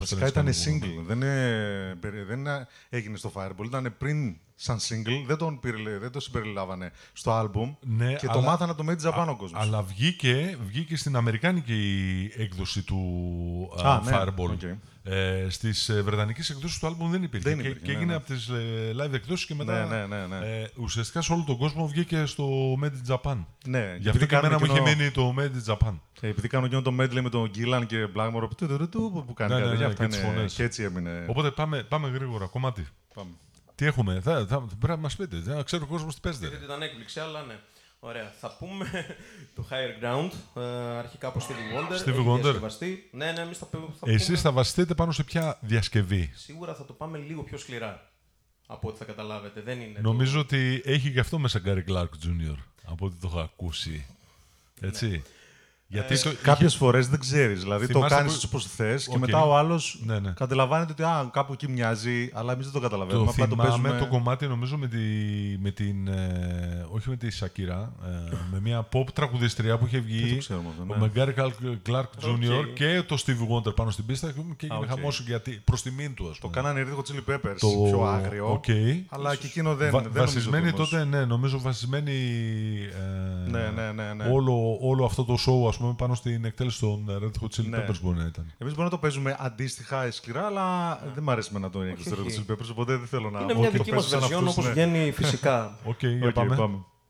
Βασικά ήταν single. Δεν έγινε στο Fireball. Ήταν πριν σαν single. Δεν το συμπεριλάβανε στο άλμπουμ. Ναι, και το μάθανε το Made in Japan ο κόσμος. Αλλά βγήκε στην αμερικάνικη έκδοση του Fireball. Okay. Στις βρετανικές εκδόσεις του άλμπουμ δεν υπήρχε. Και έγινε από τις live εκδόσεις και μετά ουσιαστικά σε όλο τον κόσμο βγήκε στο Made in Japan. Ναι, γι' αυτό και εμένα μου είχε μείνει το Made in Japan. Επειδή κάνουν εκείνο το medley με τον Gillan και Blackmore που κάνει κάτι τέτοια, αυτά είναι, και έτσι έμεινε. Οπότε πάμε γρήγορα, κομμάτι. Πάμε. Τι έχουμε, πρέπει να μας πείτε, να ξέρει ο κόσμος τι παίζετε. Ήταν έκπληξη, αλλά ναι. Ωραία, θα πούμε το Higher Ground, αρχικά από Stevie Wonder. Ναι, εμείς θα πούμε. Εσείς θα βασιστείτε πάνω σε ποια διασκευή? Σίγουρα θα το πάμε λίγο πιο σκληρά, από ό,τι θα καταλάβετε. Δεν είναι νομίζω ότι έχει και αυτό μέσα Gary Clark Jr., από ό,τι το έχω ακούσει. Έτσι. Ναι. Γιατί κάποιες φορές δεν ξέρεις. Δηλαδή το κάνεις έτσι όπως θες και μετά ο άλλος καταλαβαίνετε ότι κάπου εκεί μοιάζει, αλλά εμείς δεν το καταλαβαίνουμε. Το θυμάμαι το κομμάτι νομίζω με την όχι με τη Σακύρα, με μια pop τραγουδιστριά που είχε βγει με Gary Clark Jr. και το Stevie Wonder πάνω στην πίστα και έγινε χαμός προς τιμήν του. Το κάνανε Red Hot Chili Peppers πιο άγριο, αλλά και εκείνο δεν βασισμένοι τότε, νομίζω βασισμένοι όλο αυτό το show, ας πούμε, πάνω στην εκτέλεση των Red Hot Chili Peppers μπορεί να ήταν. Εμείς μπορούμε να το παίζουμε αντίστοιχα σκληρά, αλλά δεν μου αρέσει να το είναι στο Red Hot Chili Peppers, οπότε δεν θέλω να... Είναι μια δική μας version όπως βγαίνει φυσικά. Οκ, πάμε.